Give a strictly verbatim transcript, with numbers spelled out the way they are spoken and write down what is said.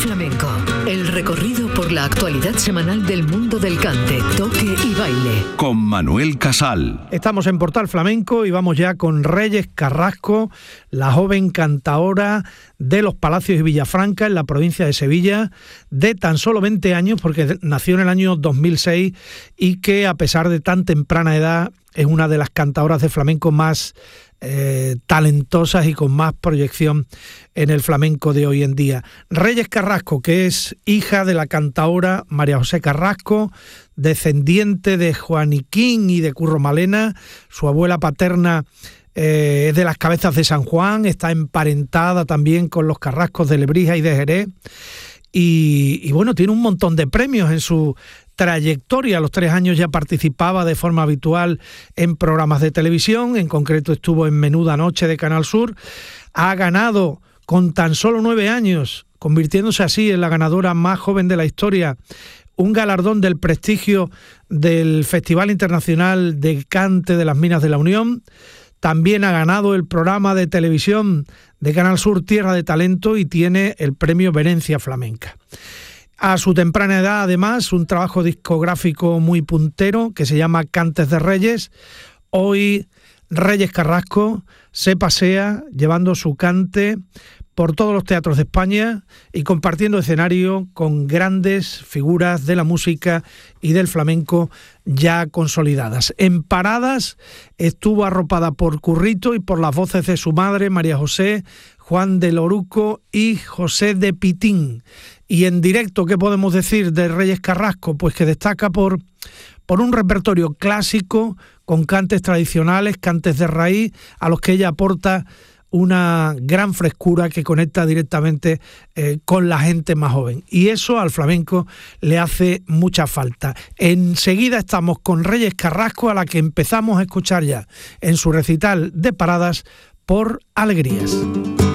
Flamenco, el recorrido por la actualidad semanal del mundo del cante, toque y baile. Con Manuel Casal. Estamos en Portal Flamenco y vamos ya con Reyes Carrasco, la joven cantaora de los Palacios y Villafranca en la provincia de Sevilla, de tan solo veinte años, porque nació en el año dos mil seis y que a pesar de tan temprana edad es una de las cantaoras de flamenco más eh, talentosas y con más proyección en el flamenco de hoy en día. Reyes Carrasco, que es hija de la cantaora María José Carrasco, descendiente de Juaniquín y de Curro Malena. Su abuela paterna eh, es de las Cabezas de San Juan, está emparentada también con los Carrascos de Lebrija y de Jerez. Y, y bueno, tiene un montón de premios en su trayectoria. A los tres años ya participaba de forma habitual en programas de televisión, en concreto estuvo en Menuda Noche de Canal Sur. Ha ganado con tan solo nueve años, convirtiéndose así en la ganadora más joven de la historia, un galardón del prestigio del Festival Internacional de Cante de las Minas de la Unión. También ha ganado el programa de televisión de Canal Sur Tierra de Talento y tiene el premio Venecia Flamenca. A su temprana edad, además, un trabajo discográfico muy puntero que se llama Cantes de Reyes. Hoy Reyes Carrasco se pasea llevando su cante por todos los teatros de España y compartiendo escenario con grandes figuras de la música y del flamenco ya consolidadas. En paradas estuvo arropada por Currito y por las voces de su madre, María José, Juan de Loruco y José de Pitín. Y en directo, ¿qué podemos decir de Reyes Carrasco? Pues que destaca por, por un repertorio clásico con cantes tradicionales, cantes de raíz, a los que ella aporta una gran frescura que conecta directamente eh, con la gente más joven. Y eso al flamenco le hace mucha falta. Enseguida estamos con Reyes Carrasco, a la que empezamos a escuchar ya en su recital de paradas por Alegrías.